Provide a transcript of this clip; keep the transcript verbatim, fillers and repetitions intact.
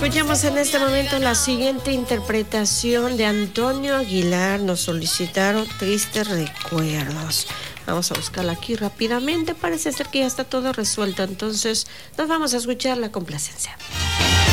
Escuchamos en este momento la siguiente interpretación de Antonio Aguilar. Nos solicitaron Tristes Recuerdos. Vamos a buscarla aquí rápidamente. Parece ser que ya está todo resuelto. Entonces nos vamos a escuchar la complacencia.